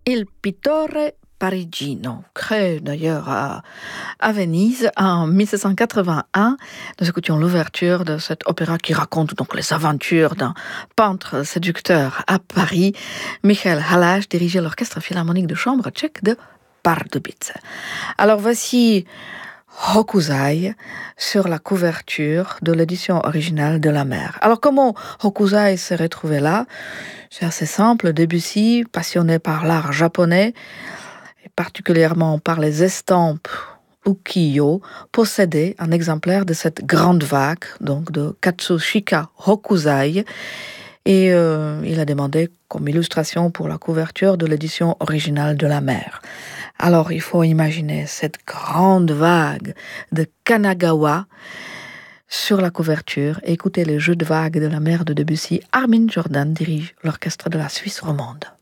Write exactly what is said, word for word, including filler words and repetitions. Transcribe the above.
Il Pittore Parigino, créé d'ailleurs à, à Venise en dix-sept cent quatre-vingt-un. Nous écoutions l'ouverture de cet opéra qui raconte donc les aventures d'un peintre séducteur à Paris. Michael Halász dirigeait l'orchestre philharmonique de chambre tchèque de Pardubice. Alors voici Hokusai sur la couverture de l'édition originale de La Mer. Alors comment Hokusai s'est retrouvé là? C'est assez simple. Debussy, passionné par l'art japonais, et particulièrement par les estampes ukiyo, possédait un exemplaire de cette grande vague, donc de Katsushika Hokusai, et euh, il a demandé comme illustration pour la couverture de l'édition originale de La Mer. Alors il faut imaginer cette grande vague de Kanagawa sur la couverture et écouter les jeux de vagues de La Mer de Debussy. Armin Jordan dirige l'orchestre de la Suisse romande.